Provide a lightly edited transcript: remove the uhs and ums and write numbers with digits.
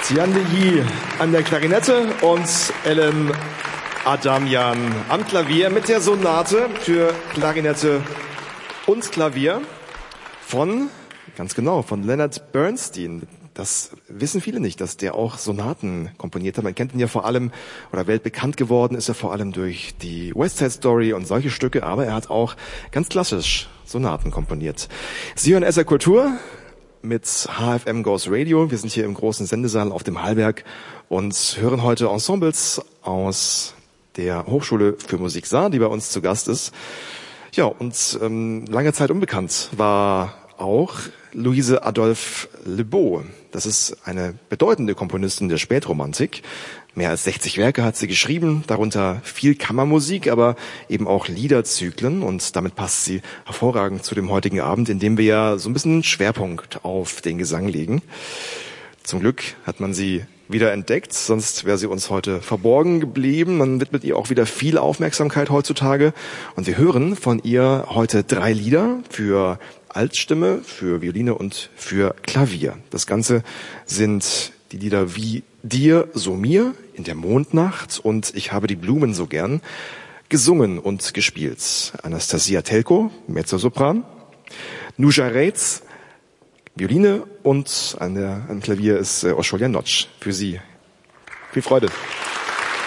Tian Yi an der Klarinette und Ellen Adamian am Klavier mit der Sonate für Klarinette und Klavier von Leonard Bernstein. Das wissen viele nicht, dass der auch Sonaten komponiert hat. Man kennt ihn ja vor allem, oder weltbekannt geworden ist er vor allem durch die West Side Story und solche Stücke, aber er hat auch ganz klassisch Sonaten komponiert. Sie hören SR Kultur mit HFM Goes Radio. Wir sind hier im großen Sendesaal auf dem Hallberg und hören heute Ensembles aus der Hochschule für Musik Saar, die bei uns zu Gast ist. Ja, und lange Zeit unbekannt war auch Louise Adolphe Lebeau. Das ist eine bedeutende Komponistin der Spätromantik. Mehr als 60 Werke hat sie geschrieben, darunter viel Kammermusik, aber eben auch Liederzyklen. Und damit passt sie hervorragend zu dem heutigen Abend, in dem wir ja so ein bisschen einen Schwerpunkt auf den Gesang legen. Zum Glück hat man sie wieder entdeckt, sonst wäre sie uns heute verborgen geblieben. Man widmet ihr auch wieder viel Aufmerksamkeit heutzutage. Und wir hören von ihr heute 3 Lieder für Altstimme, für Violine und für Klavier. Das Ganze sind die Lieder Wie dir, so mir, In der Mondnacht und Ich habe die Blumen so gern, gesungen und gespielt. Anastasia Telko, Mezzosopran, Nuja Reitz, Violine und am Klavier ist Osholia Notch. Für Sie. Viel Freude.